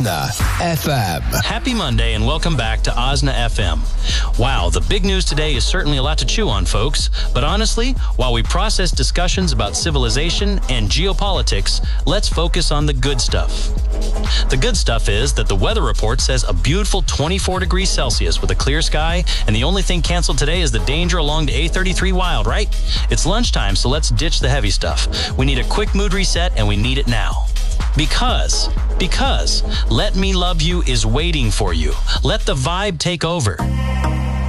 FM. Happy Monday and welcome back to Osna FM. Wow, the big news today is certainly a lot to chew on, folks. But honestly, while we process discussions about civilization and geopolitics, let's focus on the good stuff. The good stuff is that the weather report says a beautiful 24 degrees Celsius with a clear sky, and the only thing canceled today is the danger along the A33 Wild, right? It's lunchtime, so let's ditch the heavy stuff. We need a quick mood reset, and we need it now. Because Let Me Love You is waiting for you. Let the vibe take over.